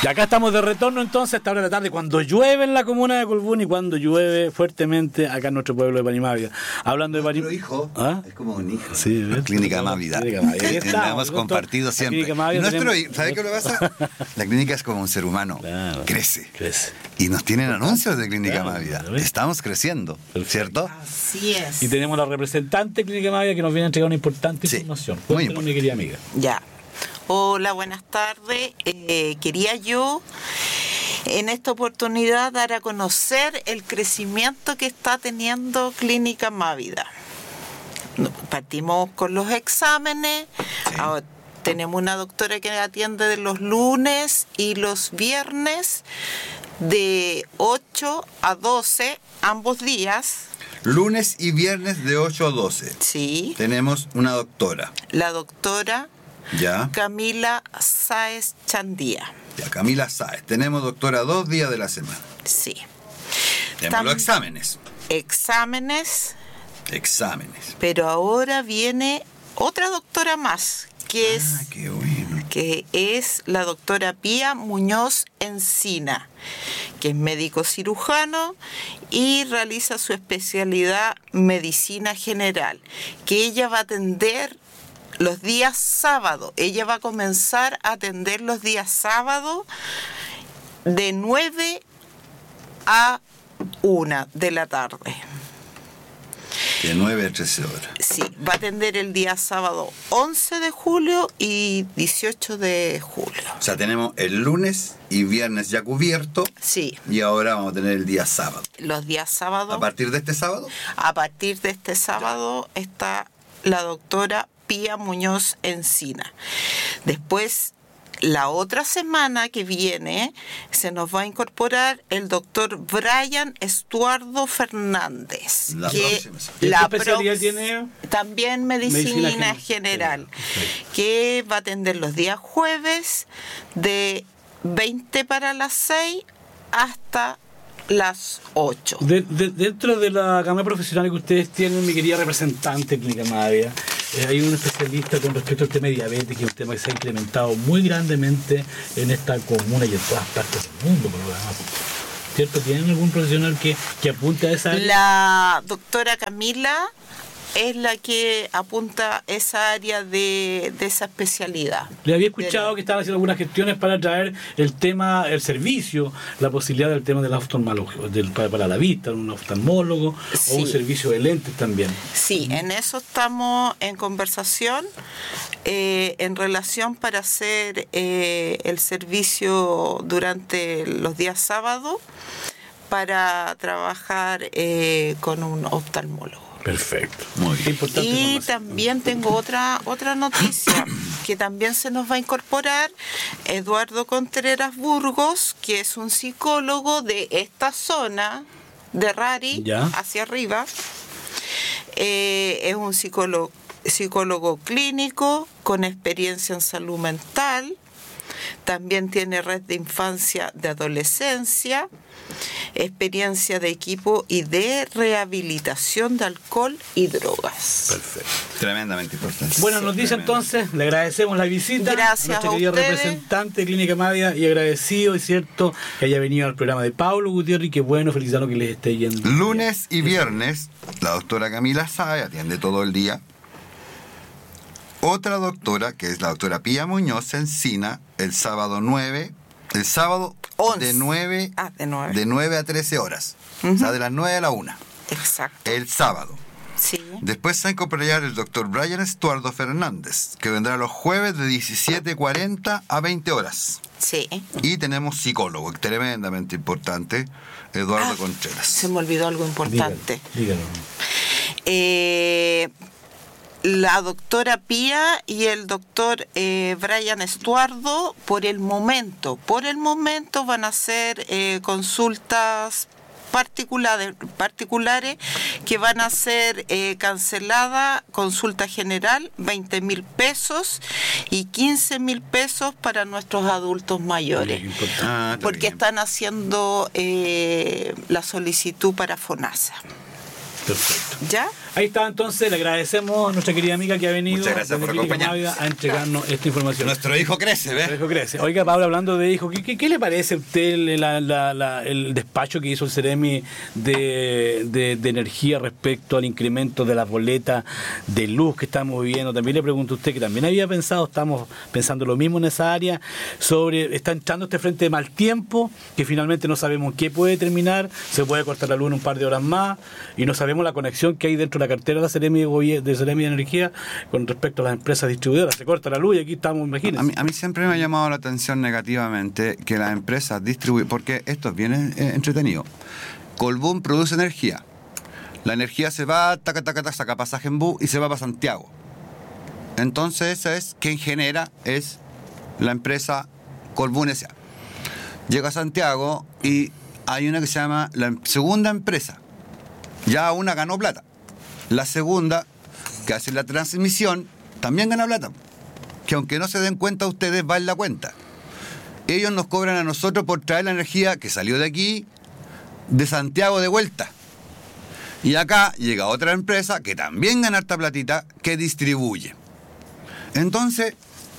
Y acá estamos de retorno entonces a esta hora de la tarde, cuando llueve en la comuna de Colbún y cuando llueve fuertemente acá en nuestro pueblo de Panimávida. Hablando de Nuestro hijo es como un hijo. Sí, ¿ves? Clínica Mávida. La hemos compartido siempre. ¿Sabe qué le pasa? La clínica es como un ser humano. Claro, crece. crece. Y nos tienen anuncios de Clínica Claro, Mávida. ¿ves? Estamos creciendo, ¿cierto? Así es. Y tenemos la representante de Clínica Mávida que nos viene a entregar una importante información. muy Cuéntanos, importante. mi querida amiga. Ya. Hola, buenas tardes. Quería yo en esta oportunidad dar a conocer el crecimiento que está teniendo Clínica Mávida. Partimos con los exámenes. Sí. Ahora tenemos una doctora que atiende de los lunes y los viernes de 8 a 12 ambos días. Lunes y viernes de 8 a 12. Sí. Tenemos una doctora. La doctora Ya. Camila Sáez Chandía. Ya, Camila Sáez. Tenemos doctora 2 días de la semana. Sí. Tenemos los exámenes. Exámenes, Exámenes. pero ahora viene otra doctora más, que Qué bueno. es la doctora Pía Muñoz Encina, que es médico cirujano y realiza su especialidad medicina general, que ella va a atender los días sábados. Ella va a comenzar a atender los días sábados de 9 a 1 de la tarde. De 9 a 13 horas. Sí, va a atender el día sábado 11 de julio y 18 de julio. O sea, tenemos el lunes y viernes ya cubierto. Sí, Y ahora vamos a tener el día sábado. los días sábados. A partir de este sábado. A partir de este sábado está la doctora Pía Muñoz Encina. Después, la otra semana que viene, se nos va a incorporar el doctor Brian Estuardo Fernández. La próxima semana. ¿Qué especialidad tiene? También medicina general, que va a atender los días jueves de 20 para las 6 hasta las 8. Dentro de la gama profesional que ustedes tienen, mi querida representante de Clínica Mávida, hay un especialista con respecto al tema de diabetes, que es un tema que se ha incrementado muy grandemente en esta comuna y en todas partes del mundo, por lo demás. ¿Cierto? ¿Tienen algún profesional que apunte a esa área? La doctora Camila es la que apunta esa área de esa especialidad. Le había escuchado que estaban haciendo algunas gestiones para traer el tema, el servicio, la posibilidad del tema del oftalmología, para la vista, un oftalmólogo, Sí. o un servicio de lentes también. Sí, en eso estamos en conversación en relación para hacer el servicio durante los días sábados para trabajar con un oftalmólogo. Perfecto. Muy bien. Importante Y información. también tengo otra noticia que también se nos va a incorporar Eduardo Contreras Burgos, que es un psicólogo de esta zona de Rari Ya. hacia arriba. Es un psicólogo clínico con experiencia en salud mental. También tiene red de infancia, de adolescencia, experiencia de equipo y de rehabilitación de alcohol y drogas. Perfecto. Tremendamente importante. Buenas noticias entonces, le agradecemos la visita Gracias a nuestra a querida ustedes. representante de Clínica Mávida y agradecido, es cierto, que haya venido al programa de Pablo Gutiérrez y qué bueno, felicitarlo que les esté yendo. Lunes y viernes, la doctora Camila Sáez atiende todo el día. Otra doctora, que es la doctora Pía Muñoz Encina, el sábado 9, el sábado 11. de 9, De 9. de 9 a 13 horas. O sea, de las 9 a la 1. Exacto. El sábado. Sí. Después se incorporará el doctor Brian Estuardo Fernández, que vendrá los jueves de 17:40 a 20 horas. Sí. Y tenemos psicólogo, tremendamente importante, Eduardo Contreras. Se me olvidó algo importante. Dígalo. La doctora Pía y el doctor Brian Estuardo por el momento van a hacer consultas particulares que van a ser canceladas, consulta general, 20.000 pesos y 15.000 pesos para nuestros adultos mayores. Ah, está Porque bien. están haciendo la solicitud para FONASA. Perfecto. ¿Ya? Ahí está, entonces, le agradecemos a nuestra querida amiga que ha venido a entregarnos esta información. Nuestro hijo crece, ¿ves? Nuestro hijo crece. Oiga, Pablo, hablando de hijo, ¿qué le parece a usted el despacho que hizo el Ceremi de energía respecto al incremento de las boletas de luz que estamos viviendo? También le pregunto a usted, que también había pensado, estamos pensando lo mismo en esa área, está entrando este frente de mal tiempo, que finalmente no sabemos qué puede terminar, se puede cortar la luz en un par de horas más, y no sabemos la conexión que hay dentro de la cartera de la Ceremi de Energía con respecto a las empresas distribuidoras. Se corta la luz y aquí estamos, imagínense. A mí siempre me ha llamado la atención negativamente que las empresas distribuyen, porque esto es bien entretenido. Colbún produce energía. La energía se va, saca pasaje en bus y se va para Santiago. Entonces esa es quien genera, es la empresa Colbún S.A. Llega a Santiago y hay una que se llama la segunda empresa. Ya una ganó plata. La segunda, que hace la transmisión, también gana plata. Que aunque no se den cuenta ustedes, va en la cuenta. Ellos nos cobran a nosotros por traer la energía que salió de aquí, de Santiago de vuelta. Y acá llega otra empresa que también gana harta platita, que distribuye. Entonces,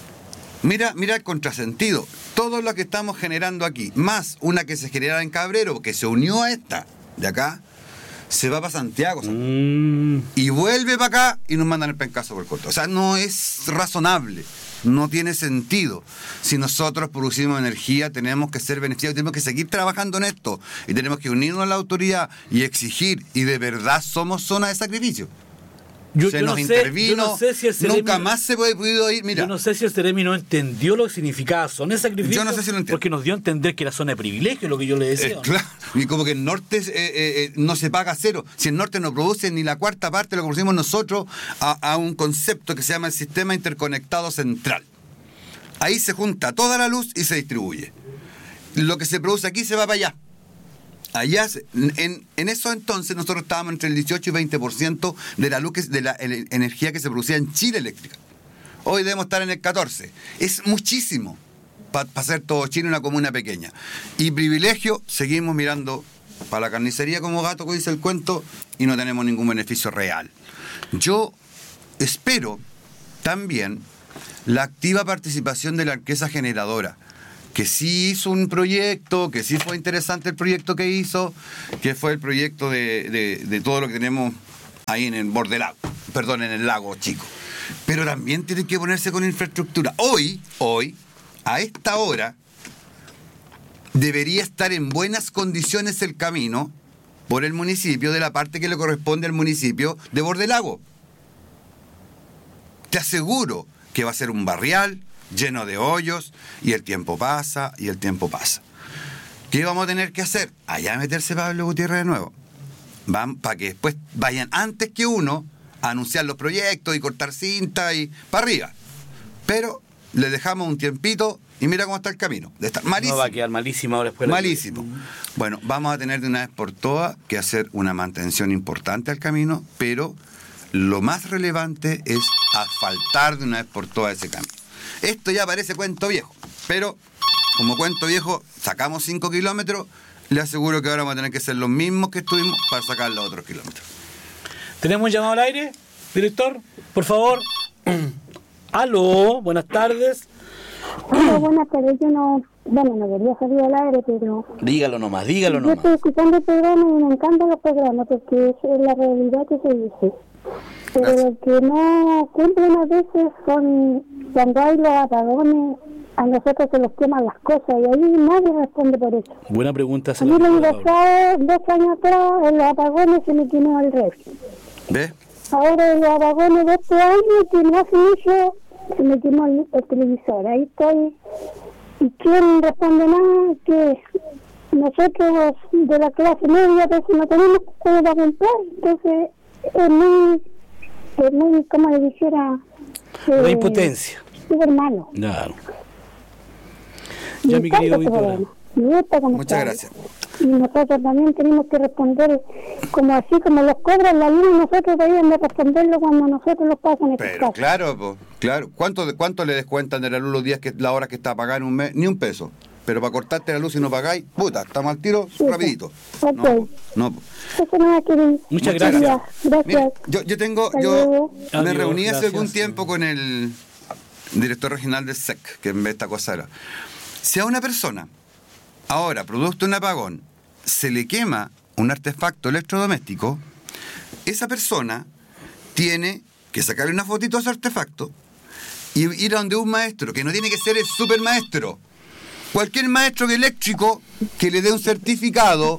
mira el contrasentido. Todo lo que estamos generando aquí, más una que se genera en Cabrero, que se unió a esta de acá, se va para Santiago. Y vuelve para acá y nos mandan el pencazo por corto. O sea, no es razonable. No tiene sentido. Si nosotros producimos energía, tenemos que ser beneficiados, tenemos que seguir trabajando en esto. Y tenemos que unirnos a la autoridad y exigir. Y de verdad somos zona de sacrificio. Se nos intervino, no sé si el Ceremi, nunca más se puede podido ir. Mira, yo no sé si el Ceremi no entendió lo que significaba zona de sacrificio. Yo no sé si lo entiendo. Porque nos dio a entender que era zona de privilegio, lo que yo le decía. Claro, y como que el norte no se paga cero. Si el norte no produce ni la cuarta parte de lo que producimos nosotros a un concepto que se llama el sistema interconectado central. Ahí se junta toda la luz y se distribuye. Lo que se produce aquí se va para allá. Allá, en eso entonces nosotros estábamos entre el 18 y 20% de la luz, de la energía que se producía en Chile eléctrica. Hoy debemos estar en el 14%. Es muchísimo para hacer todo Chile una comuna pequeña. Y privilegio, seguimos mirando para la carnicería como gato, que dice el cuento, y no tenemos ningún beneficio real. Yo espero también la activa participación de la empresa generadora, que sí hizo un proyecto, que sí fue interesante el proyecto que hizo, que fue el proyecto de todo lo que tenemos ahí en el Bordelago, perdón, en el lago chico. Pero también tienen que ponerse con infraestructura. Hoy, a esta hora, debería estar en buenas condiciones el camino por el municipio, de la parte que le corresponde al municipio de Bordelago. Te aseguro que va a ser un barrial lleno de hoyos, y el tiempo pasa, y el tiempo pasa. ¿Qué vamos a tener que hacer? Allá meterse Pablo Gutiérrez de nuevo. Van para que después vayan antes que uno a anunciar los proyectos y cortar cinta y para arriba. Pero le dejamos un tiempito y mira cómo está el camino. De estar malísimo. No, va a quedar malísimo ahora después. Malísimo. Bueno, vamos a tener de una vez por todas que hacer una mantención importante al camino, pero lo más relevante es asfaltar de una vez por todas ese camino. Esto ya parece cuento viejo, pero como cuento viejo, sacamos 5 kilómetros, le aseguro que ahora vamos a tener que ser los mismos que estuvimos para sacar los otros kilómetros. ¿Tenemos un llamado al aire, director? Por favor. Aló, buenas tardes. Hola, buenas tardes. Yo no quería salir al aire, pero... Dígalo nomás. Yo estoy escuchando el programa y me encantan los programas porque es la realidad que se dice. Pero lo que no cumplen a veces son cuando hay los apagones, a nosotros se nos queman las cosas y ahí nadie responde por eso. Buena pregunta. A mí lo que pasó 2 años atrás, en los apagones se me quemó el refri. ¿Ves? Ahora en los apagones de este año, que no hace mucho, se me quemó el televisor. Ahí estoy. ¿Y quién responde nada? Que nosotros de la clase media pues no tenemos cómo para comprar, entonces es muy como le dijera, la impotencia. Súper malo. Claro. Ya, mi querido Víctor. Muchas gracias. Y nosotros también tenemos que responder como así, como los cobran la luz, nosotros debíamos responderlo cuando nosotros los pasan en Pero casa. claro, claro. ¿Cuánto le descuentan de la luz los días, que la hora que está pagada en un mes? Ni un peso. pero para cortarte la luz y no pagáis, puta, estamos al tiro, Sí, rapidito. ok. No. Eso no me quería. Muchas gracias. Mira, Gracias. yo Hasta luego. me Adiós, reuní hace gracias. algún tiempo con el director regional del SEC, que en vez de esta cosa era. Si a una persona, ahora, producto de un apagón, se le quema un artefacto electrodoméstico, esa persona tiene que sacarle una fotito a ese artefacto y ir a donde un maestro, que no tiene que ser el supermaestro. Cualquier maestro eléctrico que le dé un certificado,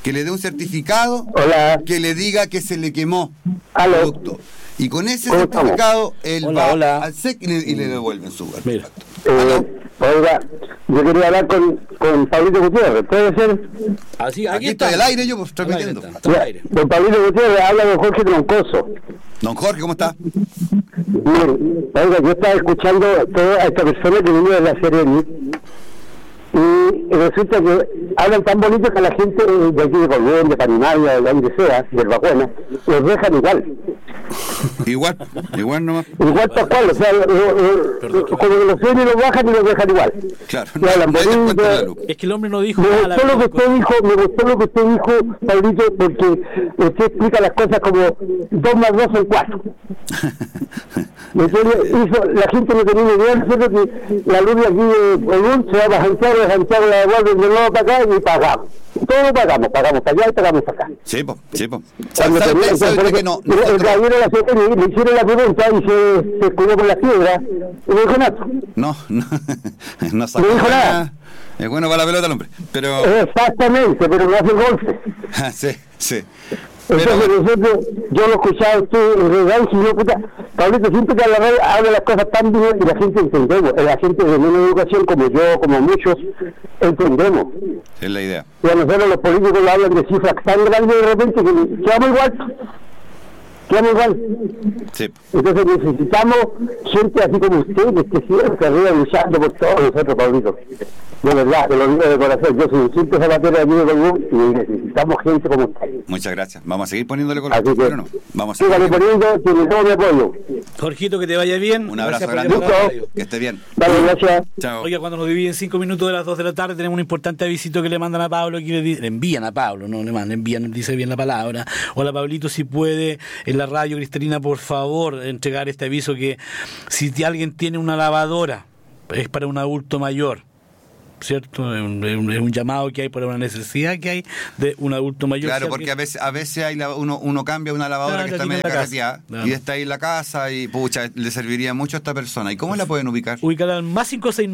Hola. que le diga que se le quemó Aló. el producto. Y con ese ¿Cómo estamos? certificado, él Hola, va hola. al SEC y le devuelven su Mira. artefacto. Oiga, yo quería hablar con Pablito Gutiérrez, ¿puede ser? Así, Aquí estoy al aire, yo pues, transmitiendo. Está al aire. Don Pablito Gutiérrez habla de Jorge Troncoso. Don Jorge, ¿cómo está? Miren, oiga, yo estaba escuchando a toda esta persona que venía de la Sereni y resulta que hablan tan bonito que a la gente de aquí de Colbún, de Panimaria, de donde sea, de Herbacuena, los dejan igual. Igual nomás. Igual tal cual, o sea, como que los suben y los bajan y los dejan igual. Claro, Y hablan no hay descuento bonito. de la luz. Es que el hombre no dijo Me nada. gustó lo que usted dijo, Pablito, porque usted explica las cosas como 2 más 2 son 4. La gente no tenía ni idea, ¿cierto? Que la luz de aquí de Colbún se va para Santiago, la devuelven de nuevo para acá y pagamos. Todo pagamos para allá y pagamos para acá. Sí, po. Cuando tenía- ¿Sabe usted que no? el caballero de la CNI le hicieron la pregunta y se escudió con las piedras y no dijo nada. No sacó No dijo nada. nada. Es bueno para la pelota el hombre. Pero. Exactamente, pero no hace golpe. sí. Entonces Pero, nosotros, yo lo escuchaba a usted en regalo y yo, puta, Pablito, siempre que a la radio habla las cosas tan bien y la gente entendemos, la gente de menos educación como yo, como muchos, entendemos. es la idea. Y a nosotros los políticos le hablan de cifras tan grandes de repente que quedamos igual. Sí. Entonces necesitamos gente así como usted, que esté siempre arriba luchando por todos nosotros, Pablito. De verdad, te lo digo de corazón, yo soy un simple zapatero de aquí de Colbún y necesitamos gente como usted. Muchas gracias. Vamos a seguir poniéndole con Así que, pero no. Vamos a sígale seguir. poniendo, tiene todo mi apoyo. Jorgito, que te vaya bien. Un abrazo Gracias por grande. llamar a la radio. Que esté bien. Vale, gracias. Chao. Oiga, cuando nos dividen 5 minutos de las 2 de la tarde, tenemos un importante avisito que le mandan a Pablo, que le envían a Pablo, no le mandan, envían, dice bien la palabra. Hola, Pablito, si puede, en la radio Cristalina, por favor, entregar este aviso que si alguien tiene una lavadora, es para un adulto mayor, ¿cierto? Es un llamado que hay por una necesidad que hay de un adulto mayor. Claro, Si porque alguien- a veces hay uno cambia una lavadora Claro, que está aquí en media la casa. carreteada Claro. y está ahí en la casa y pucha, le serviría mucho a esta persona. ¿Y cómo la pueden ubicar? Ubicar al más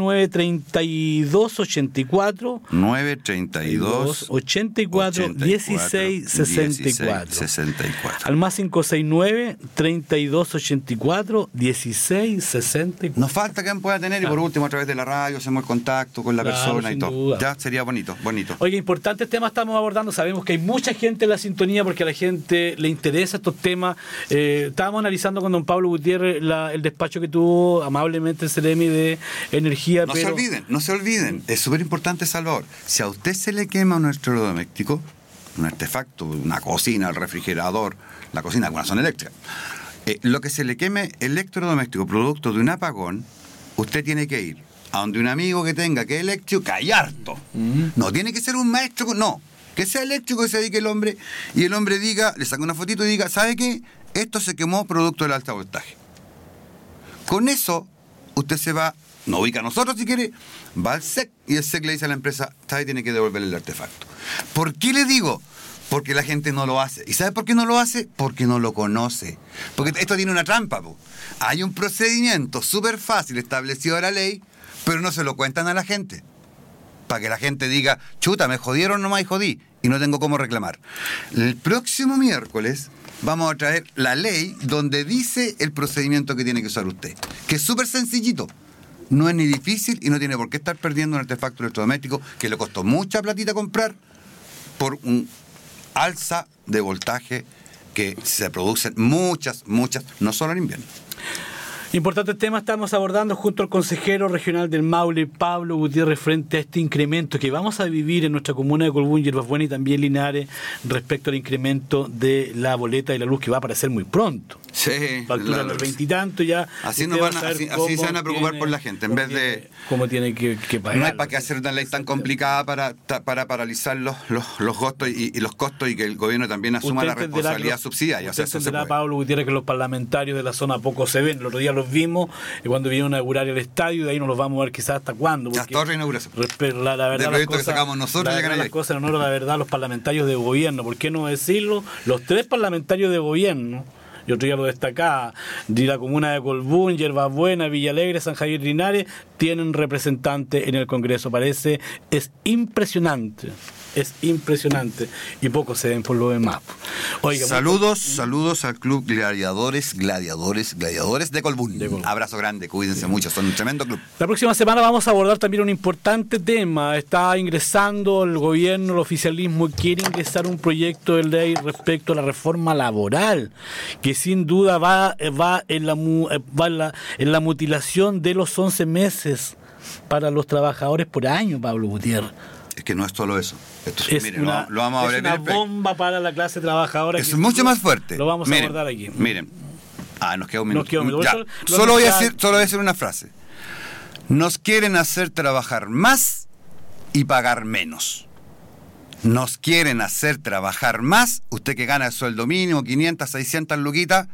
569-3284 932 84 16 64. 64. Al más 569-3284 16 64. Nos falta que pueda tener y por último a través de la radio hacemos el contacto con la Claro, persona y sin todo. duda. Ya sería bonito. Oye, importantes temas estamos abordando. Sabemos que hay mucha gente en la sintonía porque a la gente le interesa estos temas. Estábamos analizando con don Pablo Gutiérrez el despacho que tuvo amablemente el Ceremi de Energía. No se olviden, es súper importante, Salvador. Si a usted se le quema un electrodoméstico, un artefacto, una cocina, el refrigerador, la cocina, algunas son eléctricas, lo que se le queme electrodoméstico producto de un apagón, usted tiene que ir a donde un amigo que tenga que es eléctrico, que hay harto. No tiene que ser un maestro, no. Que sea eléctrico, que se dedique el hombre, y el hombre diga, le saca una fotito y diga, ¿sabe qué? Esto se quemó producto del alta voltaje. Con eso, usted se va, no ubica a nosotros si quiere, va al SEC y el SEC le dice a la empresa, ¿sabe? Tiene que devolverle el artefacto. ¿Por qué le digo? Porque la gente no lo hace. ¿Y sabe por qué no lo hace? Porque no lo conoce. Porque esto tiene una trampa, po. Hay un procedimiento súper fácil establecido en la ley, pero no se lo cuentan a la gente. Para que la gente diga, chuta, me jodieron nomás y jodí, y no tengo cómo reclamar. El próximo miércoles vamos a traer la ley donde dice el procedimiento que tiene que usar usted, que es súper sencillito. No es ni difícil y no tiene por qué estar perdiendo un artefacto electrodoméstico que le costó mucha platita comprar por un alza de voltaje que se producen muchas, no solo en invierno. Importante tema estamos abordando junto al consejero regional del Maule, Pablo Gutiérrez, frente a este incremento que vamos a vivir en nuestra comuna de Colbún, Yerbas Buenas y también Linares, respecto al incremento de la boleta de la luz que va a aparecer muy pronto. Sí, Factura los 20 y tanto ya. Así se van a preocupar por la gente, en vez de cómo tiene que pagar. No hay para qué hacer una ley tan complicada para paralizar los costos y los costos, y que el gobierno también asuma la responsabilidad subsidiaria. Usted entenderá, Pablo Gutiérrez, que los parlamentarios de la zona poco se ven. El otro día los vimos cuando vinieron a inaugurar el estadio, de ahí no los vamos a ver quizás hasta cuándo. Hasta otra inauguración. La verdad, del proyecto que sacamos nosotros, las cosas en honor a la verdad, los parlamentarios de gobierno, ¿por qué no decirlo? Los 3 parlamentarios de gobierno, y otro día lo destacaba, de la comuna de Colbún, Yerbas Buenas, Villa Alegre, San Javier, Linares, tienen representantes en el Congreso. Es impresionante, y pocos se ven por lo demás. Oiga, saludos al Club Gladiadores de Colbún. Abrazo grande, cuídense mucho, son un tremendo club. La próxima semana vamos a abordar también un importante tema. Está ingresando el gobierno, el oficialismo quiere ingresar un proyecto de ley respecto a la reforma laboral, que sin duda va en la mutilación de los 11 meses para los trabajadores por año, Pablo Gutiérrez. Es que no es solo eso. Lo vamos a ver. Es una bomba para la clase trabajadora. Es mucho más fuerte. Lo vamos a abordar aquí. Miren. Nos queda un minuto. Solo voy a decir una frase. Nos quieren hacer trabajar más y pagar menos. Nos quieren hacer trabajar más. Usted que gana el sueldo mínimo, 500, 600 luquitas,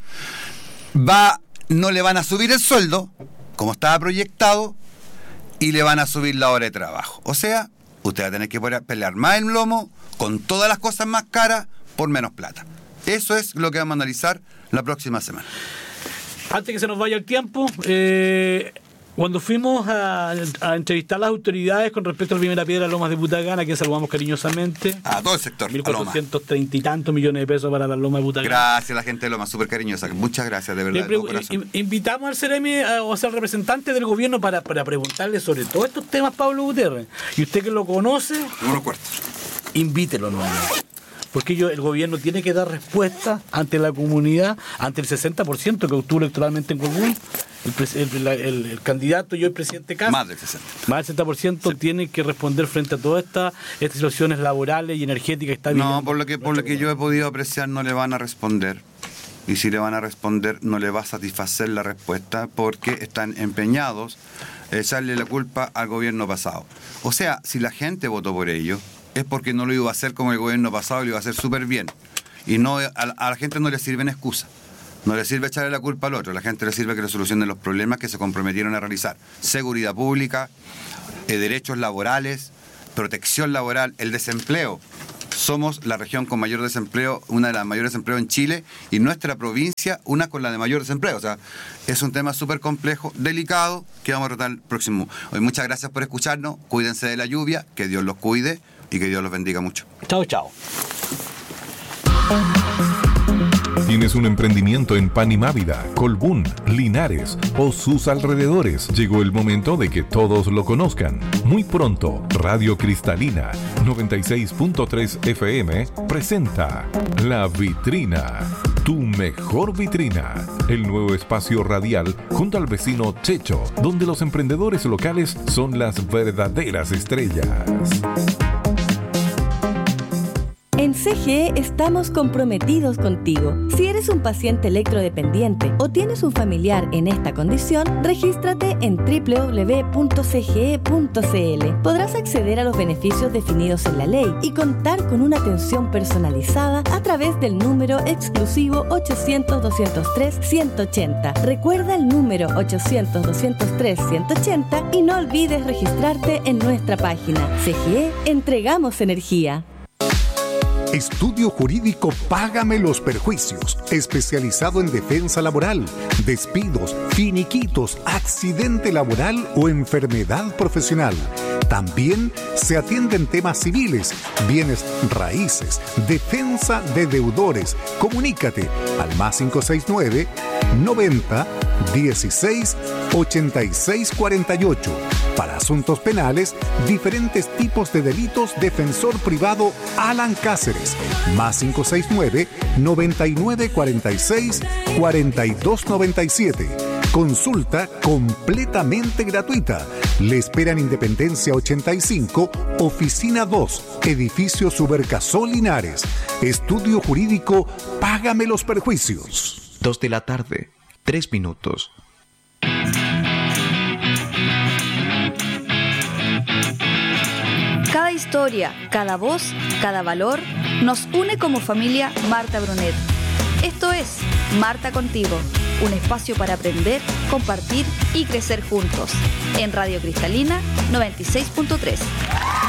no le van a subir el sueldo, como estaba proyectado, y le van a subir la hora de trabajo. O sea, usted va a tener que pelear más en lomo, con todas las cosas más caras, por menos plata. Eso es lo que vamos a analizar la próxima semana. Antes que se nos vaya el tiempo, cuando fuimos a entrevistar a las autoridades con respecto a la primera piedra de Lomas de Butagán, a quien saludamos cariñosamente. A todo el sector. 1.430 y tantos millones de pesos para las Lomas de Butagán. Gracias a la gente de Lomas, súper cariñosa. Muchas gracias, de verdad. Invitamos al CEREMI, o sea, al representante del gobierno, para preguntarle sobre todos estos temas, Pablo Gutiérrez. Y usted que lo conoce, invítelo nuevamente. Porque el gobierno tiene que dar respuesta ante la comunidad, ante el 60% que obtuvo electoralmente en Colbún. El candidato y el presidente Kast, más del 60%. Más del 60% tiene que responder frente a todas estas situaciones laborales y energéticas que está viviendo. No, por lo que yo he podido apreciar, no le van a responder. Y si le van a responder, no le va a satisfacer la respuesta, porque están empeñados en echarle la culpa al gobierno pasado. O sea, si la gente votó por ello, es porque no lo iba a hacer como el gobierno pasado, lo iba a hacer súper bien. Y no a la gente no le sirven excusas. No le sirve echarle la culpa al otro. A la gente le sirve que le solucionen los problemas que se comprometieron a realizar. Seguridad pública, derechos laborales, protección laboral, el desempleo. Somos la región con mayor desempleo, una de las mayores desempleos en Chile, y nuestra provincia, una con la de mayor desempleo. O sea, es un tema súper complejo, delicado, que vamos a tratar el próximo. Hoy, muchas gracias por escucharnos. Cuídense de la lluvia, que Dios los cuide y que Dios los bendiga mucho. Chao, chao. ¿Tienes un emprendimiento en Panimávida, Colbún, Linares o sus alrededores? Llegó el momento de que todos lo conozcan. Muy pronto, Radio Cristalina 96.3 FM presenta La Vitrina, tu mejor vitrina. El nuevo espacio radial junto al vecino Checho, donde los emprendedores locales son las verdaderas estrellas. En CGE estamos comprometidos contigo. Si eres un paciente electrodependiente o tienes un familiar en esta condición, regístrate en www.cge.cl. Podrás acceder a los beneficios definidos en la ley y contar con una atención personalizada a través del número exclusivo 800-203-180. Recuerda el número 800-203-180 y no olvides registrarte en nuestra página. CGE, entregamos energía. Estudio Jurídico Págame los Perjuicios, especializado en defensa laboral, despidos, finiquitos, accidente laboral o enfermedad profesional. También se atienden temas civiles, bienes raíces, defensa de deudores. Comunícate al +569 90 16 86 48. Para asuntos penales, diferentes tipos de delitos, defensor privado Alan Cáceres, +569 99 46 42 97. Consulta completamente gratuita. Le esperan Independencia 85, Oficina 2, Edificio Subercasol Linares. Estudio Jurídico Págame los Perjuicios. 2 de la tarde, 3 minutos. Cada historia, cada voz, cada valor nos une como familia Marta Brunet. Esto es Marta Contigo, un espacio para aprender, compartir y crecer juntos. En Radio Cristalina 96.3.